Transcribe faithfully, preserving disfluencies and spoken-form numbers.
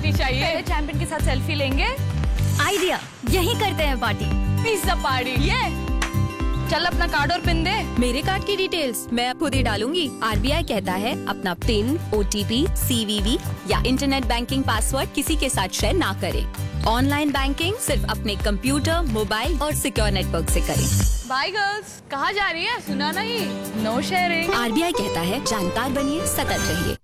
Party चाहिए। Champion के साथ सेल्फी लेंगे। आइडिया, यही करते हैं पार्टी। Pizza party. ये चल अपना कार्ड और पिन दे। मेरे कार्ड की डिटेल्स मैं खुद ही डालूंगी। आरबीआई कहता है अपना पिन, ओटीपी, सीवीवी या इंटरनेट बैंकिंग पासवर्ड किसी के साथ शेयर ना करें। ऑनलाइन बैंकिंग सिर्फ अपने कंप्यूटर, मोबाइल और सिक्योर नेटवर्क से करें। बाय गर्ल्स, कहाँ जा रही है? सुना नहीं। No sharing. आरबीआई कहता है जानकार बनिए, सतर्क रहिए।